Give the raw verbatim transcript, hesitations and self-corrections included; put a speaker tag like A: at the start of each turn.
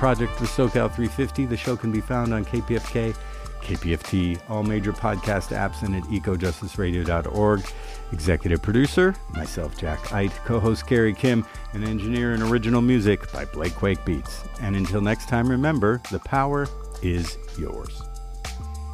A: project for SoCal three fifty. The show can be found on K P F K, K P F T, all major podcast apps, and at eco justice radio dot org. Executive producer, myself, Jack Ite. Co-host, Carrie Kim. And engineer and original music by Blake Quake Beats. And until next time, remember, the power is yours.